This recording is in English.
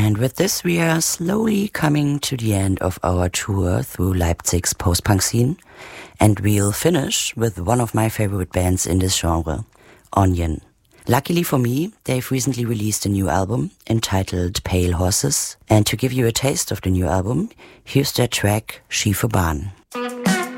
And with this, we are slowly coming to the end of our tour through Leipzig's post-punk scene. And we'll finish with one of my favorite bands in this genre, Onion. Luckily for me, they've recently released a new album entitled Pale Horses. And to give you a taste of the new album, here's their track Schiefe Bahn.